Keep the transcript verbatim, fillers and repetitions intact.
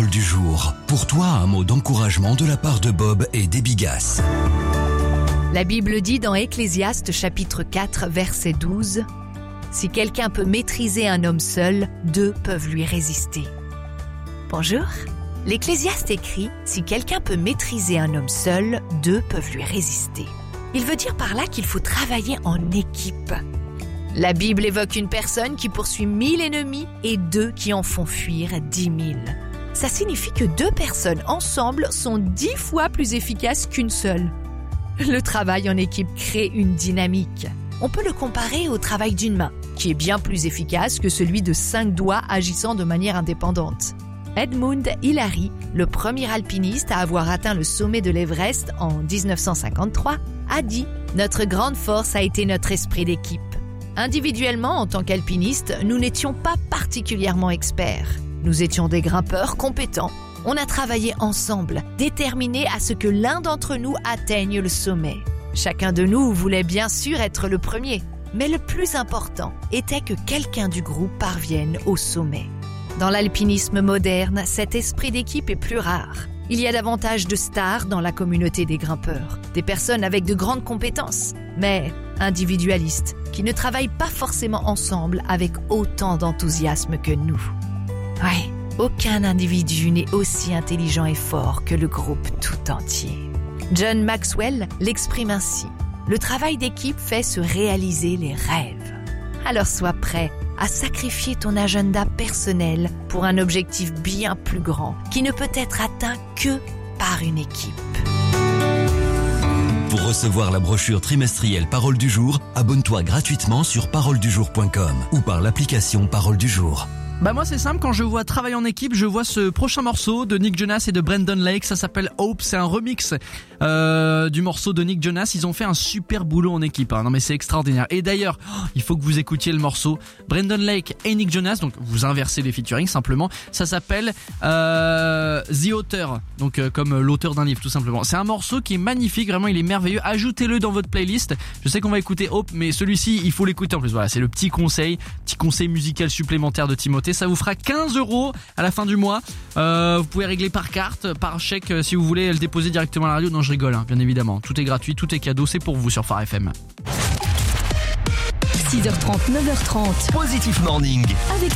Parole du jour. Pour toi, un mot d'encouragement de la part de Bob et d'Ebigas. La Bible dit dans Ecclésiaste chapitre quatre, verset douze, « Si quelqu'un peut maîtriser un homme seul, deux peuvent lui résister. » Bonjour, l'Ecclésiaste écrit « Si quelqu'un peut maîtriser un homme seul, deux peuvent lui résister. » Il veut dire par là qu'il faut travailler en équipe. La Bible évoque une personne qui poursuit mille ennemis et deux qui en font fuir dix mille. Ça signifie que deux personnes ensemble sont dix fois plus efficaces qu'une seule. Le travail en équipe crée une dynamique. On peut le comparer au travail d'une main, qui est bien plus efficace que celui de cinq doigts agissant de manière indépendante. Edmund Hillary, le premier alpiniste à avoir atteint le sommet de l'Everest en dix-neuf cent cinquante-trois, a dit « Notre grande force a été notre esprit d'équipe. Individuellement, en tant qu'alpinistes, nous n'étions pas particulièrement experts. Nous étions des grimpeurs compétents. On a travaillé ensemble, déterminés à ce que l'un d'entre nous atteigne le sommet. Chacun de nous voulait bien sûr être le premier, mais le plus important était que quelqu'un du groupe parvienne au sommet. » Dans l'alpinisme moderne, cet esprit d'équipe est plus rare. Il y a davantage de stars dans la communauté des grimpeurs, des personnes avec de grandes compétences, mais individualistes, qui ne travaillent pas forcément ensemble avec autant d'enthousiasme que nous. Ouais, aucun individu n'est aussi intelligent et fort que le groupe tout entier. John Maxwell l'exprime ainsi. Le travail d'équipe fait se réaliser les rêves. Alors sois prêt à sacrifier ton agenda personnel pour un objectif bien plus grand qui ne peut être atteint que par une équipe. Pour recevoir la brochure trimestrielle Parole du jour, abonne-toi gratuitement sur parole du jour point com ou par l'application Parole du jour. Bah moi c'est simple, quand je vois travailler en équipe, je vois ce prochain morceau de Nick Jonas et de Brandon Lake, ça s'appelle Hope, c'est un remix euh, du morceau de Nick Jonas. Ils ont fait un super boulot en équipe, hein. Non mais c'est extraordinaire. Et d'ailleurs, oh, il faut que vous écoutiez le morceau. Brandon Lake et Nick Jonas, donc vous inversez les featuring simplement, ça s'appelle euh, The Author, donc euh, comme l'auteur d'un livre tout simplement. C'est un morceau qui est magnifique, vraiment il est merveilleux, ajoutez-le dans votre playlist. Je sais qu'on va écouter Hope, mais celui-ci il faut l'écouter en plus, voilà, c'est le petit conseil, petit conseil musical supplémentaire de Timothée. Ça vous fera quinze euros à la fin du mois. Euh, vous pouvez régler par carte, par chèque, si vous voulez le déposer directement à la radio. Non, je rigole, hein, bien évidemment. Tout est gratuit, tout est cadeau, c'est pour vous sur Phare F M. six heures trente, neuf heures trente. Positive Morning. Avec